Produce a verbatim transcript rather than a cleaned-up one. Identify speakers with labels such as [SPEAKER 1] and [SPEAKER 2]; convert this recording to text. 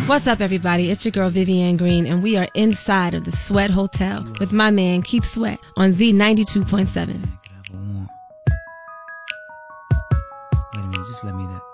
[SPEAKER 1] What's up, everybody? It's your girl, Vivian Green, and we are inside of the Sweat Hotel with my man, Keep Sweat, on Z ninety-two point seven.
[SPEAKER 2] Wait a minute, just let me that.